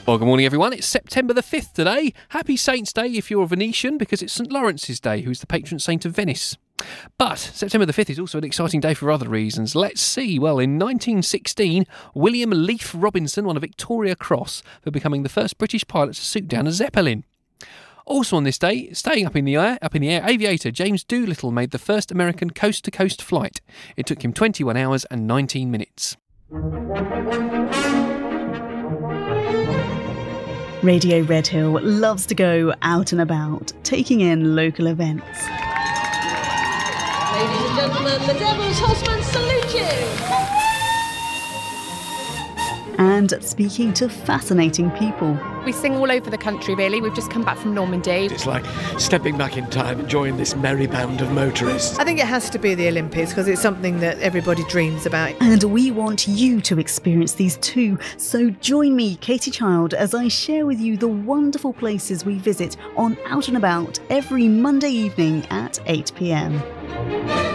Well, good morning, everyone. It's September the 5th today. Happy Saints' Day if you're a Venetian, because it's St Lawrence's Day, who's the patron saint of Venice. But September the 5th is also an exciting day for other reasons. Let's see. Well, in 1916, William Leaf Robinson won a Victoria Cross for becoming the first British pilot to shoot down a Zeppelin. Also on this day, staying up in the air, aviator James Doolittle made the first American coast-to-coast flight. It took him 21 hours and 19 minutes. Radio Redhill loves to go out and about, taking in local events. Ladies and gentlemen, the Devil's Horsemen salute you! And speaking to fascinating people. We sing all over the country, really. We've just come back from Normandy. It's like stepping back in time and joining this merry band of motorists. I think it has to be the Olympics because it's something that everybody dreams about. And we want you to experience these too. So join me, Katie Child, as I share with you the wonderful places we visit on Out and About every Monday evening at 8 p.m.